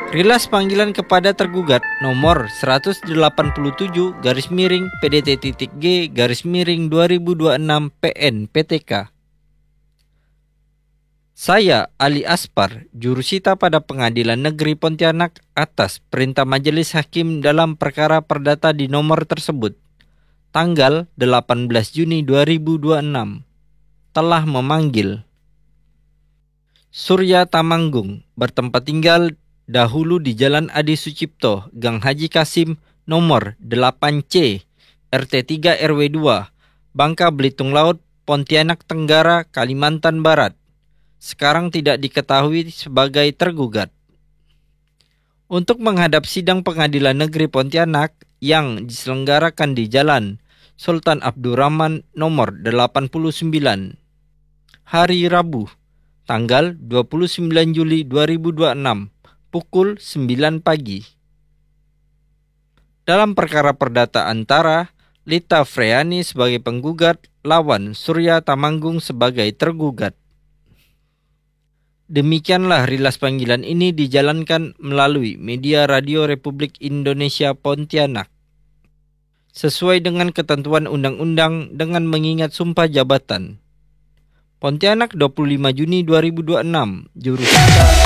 Rilas panggilan kepada tergugat nomor 180-PDT-G-2026 PN PTK. Saya, Ali Aspar, jurusita pada Pengadilan Negeri Pontianak atas perintah Majelis Hakim dalam perkara perdata di nomor tersebut, tanggal 18 Juni 2026, telah memanggil Surya Tamanggung, bertempat tinggal dahulu di Jalan Adi Sucipto, Gang Haji Kasim, nomor 8C, RT 3 RW 2, Bangka Belitung Laut, Pontianak Tenggara, Kalimantan Barat. Sekarang tidak diketahui sebagai tergugat. Untuk menghadap sidang Pengadilan Negeri Pontianak yang diselenggarakan di Jalan Sultan Abdurrahman nomor 89, hari Rabu, tanggal 29 Juli 2026, pukul 9 pagi. Dalam perkara perdata antara Lita Freyani sebagai penggugat lawan Surya Tamanggung sebagai tergugat. Demikianlah rilas panggilan ini dijalankan melalui media Radio Republik Indonesia Pontianak, sesuai dengan ketentuan undang-undang dengan mengingat sumpah jabatan. Pontianak 25 Juni 2026, jurusita